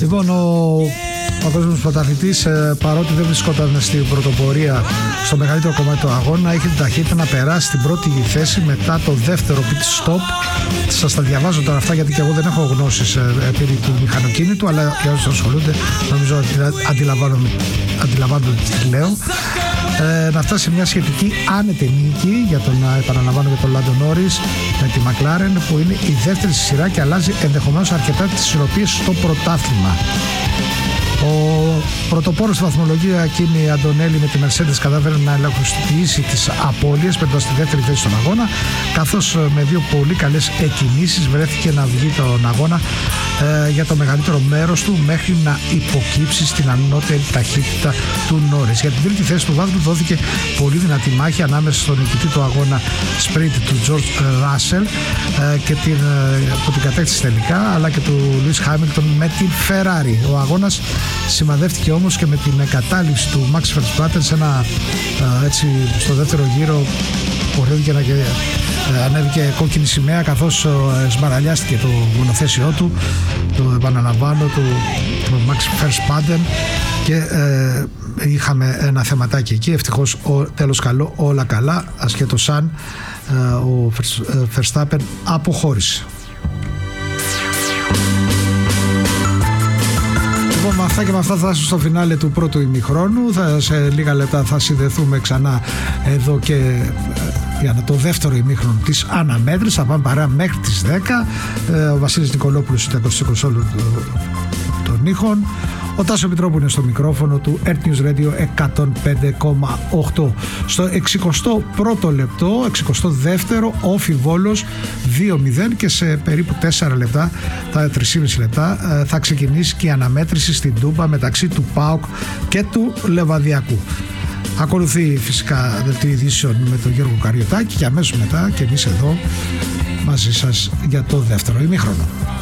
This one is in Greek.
Λοιπόν, ο παγκόσμιος πρωταθλητής, παρότι δεν βρισκόταν στην πρωτοπορία στο μεγαλύτερο κομμάτι του αγώνα, είχε την ταχύτητα να περάσει στην πρώτη θέση μετά το δεύτερο pit stop. Σας τα διαβάζω τώρα αυτά γιατί και εγώ δεν έχω γνώσεις περί του μηχανοκίνητου, αλλά για όσους ασχολούνται νομίζω αντιλαμβάνονται τι λέω. Να φτάσει σε μια σχετική άνετη νίκη για τον, επαναλαμβάνω, για τον Λάντο Νόρις με τη McLaren, που είναι η δεύτερη στη σειρά και αλλάζει ενδεχομένως αρκετά τις ισορροπίες στο πρωτάθλημα. Ο πρωτοπόρος στη βαθμολογία, Κίμι Αντωνέλη, με τη Mercedes κατάφερε να ελαχιστοποιήσει τις απώλειες παίρνοντας τη δεύτερη θέση στον αγώνα, καθώς με δύο πολύ καλές εκκινήσεις βρέθηκε να βγει τον αγώνα για το μεγαλύτερο μέρος του μέχρι να υποκύψει στην ανώτερη ταχύτητα του Νόρις. Για την τρίτη θέση του βάθμου δόθηκε πολύ δυνατή μάχη ανάμεσα στον νικητή του αγώνα sprint του George Russell και που την κατέκτησε τελικά, αλλά και του Lewis Hamilton με την Ferrari. Ο αγώνας σημαδεύτηκε όμως και με την εγκατάλειψη του Max Verstappen σε ένα, έτσι, στο δεύτερο γύρο πορεύτηκε να ανέβηκε κόκκινη σημαία, καθώς σμαραλιάστηκε το μονοθέσιό του, το επαναλαμβάνω, του Max Verstappen, και είχαμε ένα θεματάκι εκεί. Ευτυχώς τέλος καλό, όλα καλά, ασχέτως αν ο Verstappen αποχώρησε. Με αυτά και με αυτά θα φτάσουμε στο φινάλε του πρώτου ημιχρόνου. Σε λίγα λεπτά θα συνδεθούμε ξανά εδώ και για το δεύτερο ημίχρονο της αναμέτρησης. Θα πάμε παρέα μέχρι τις 10. Ο Βασίλης Νικολόπουλος είναι στο κονσόλο των ήχων. Ο Τάσος Επιτρόπου είναι στο μικρόφωνο του Earth News Radio 105,8. Στο 61ο λεπτό, 62ο, Όφι Βόλος 2-0, και σε περίπου 4 λεπτά, τα 3,5 λεπτά, θα ξεκινήσει και η αναμέτρηση στην Τούμπα μεταξύ του ΠΑΟΚ και του Λεβαδιακού. Ακολουθεί φυσικά δελτίο ειδήσεων με τον Γιώργο Καριωτάκη και αμέσως μετά και εμείς εδώ μαζί σας για το δεύτερο ημίχρονο.